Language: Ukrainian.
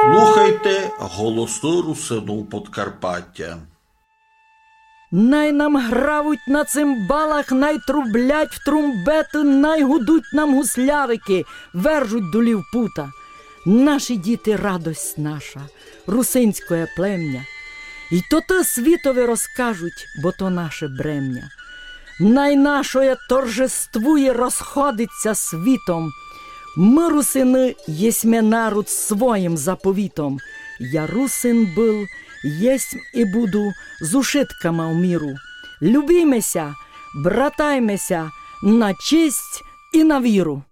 Слухайте голоси русину Подкарпаття. Най нам гравуть на цимбалах, най трублять в трумбети, най гудуть нам гуслярики, вержуть долів пута. Наші діти – радость наша, русинське плем'я. І то те світові розкажуть, бо то наше брем'я. Най нашоє торжествує, розходиться світом. Ми, русини, єсмє народ своїм заповітом. Я русин был, єсмь і буду з ушитками в міру. Любімеся, братаймеся на честь і на віру.